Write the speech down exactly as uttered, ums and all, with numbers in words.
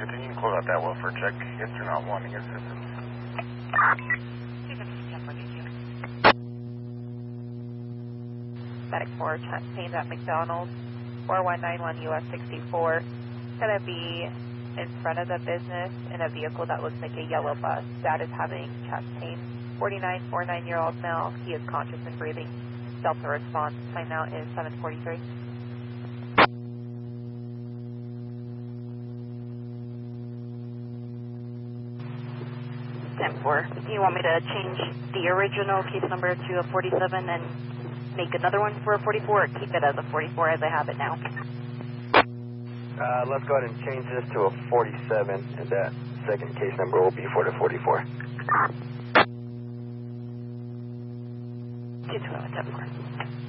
continue to close out that well for a check if they're not wanting assistance. Medic four, chest pains at McDonald's, four one nine one U S sixty-four. Gonna be in front of the business in a vehicle that looks like a yellow bus. Dad is having chest pain. forty-nine, forty-nine-year-old male. He is conscious and breathing. Delta response. Time now is seven forty-three. ten four. Do you want me to change the original case number to a forty-seven and make another one for a forty-four, or keep it as a forty-four as I have it now? Uh, let's go ahead and change this to a forty-seven, and that second case number will be for the forty-four. two two seven ten four.